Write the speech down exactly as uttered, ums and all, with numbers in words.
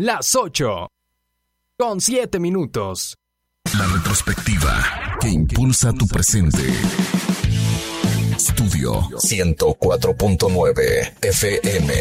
las ocho, con siete minutos. La retrospectiva que impulsa tu presente. Estudio ciento cuatro punto nueve F M.